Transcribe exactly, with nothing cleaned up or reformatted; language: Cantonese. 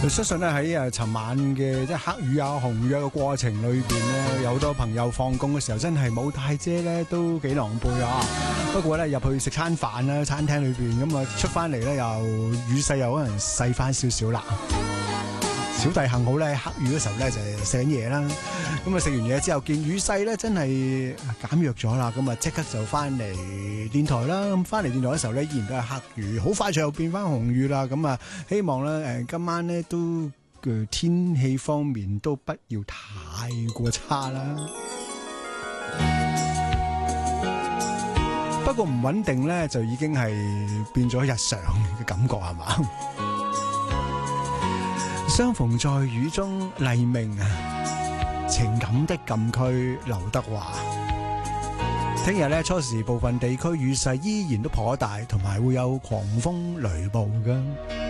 相信咧喺誒尋晚嘅即係黑雨啊、紅雨啊嘅過程裏邊咧，有好多朋友放工嘅時候真係冇帶遮咧，都幾狼狽啊！不過咧入去食餐飯啦，餐廳裏邊咁啊出翻嚟咧又雨勢又可能細翻少少啦。小弟幸好咧，黑雨嗰時候咧就係食緊嘢啦，咁啊食完嘢之後見雨勢咧真係減弱咗啦，咁啊即刻就翻嚟電台啦。咁翻嚟電台嘅時候咧，依然都係黑雨，好快就又變翻紅雨啦。咁啊希望咧誒今晚咧都嘅天氣方面都不要太過差啦。不過唔穩定咧就已經係變咗日常嘅感覺係嘛？相逢在雨中，黎明啊！情感的禁區，劉德華。聽日咧初時部分地區雨勢依然都頗大，同埋會有狂風雷暴㗎。